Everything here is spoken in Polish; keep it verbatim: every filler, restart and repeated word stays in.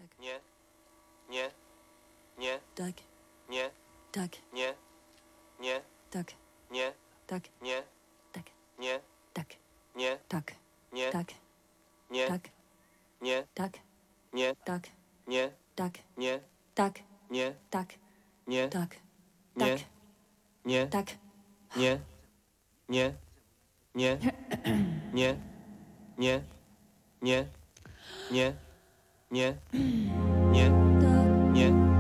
Tak. Nie. Nie. Nie. Tak. Nie. Tak. Nie. Nie. Tak. Nie. Tak. Nie. Tak. Nie. Tak. Nie. Tak. Nie. Tak. Nie. Tak. Nie. Tak. Nie. Tak. Nie. Tak. Nie. Tak. Nie. Tak. Nie. Tak. Nie. Tak. Nie. Tak. Nie. Nie. Nie. Nie. Nie. Nie. Nie. Nie. Nie. Tak. Nie.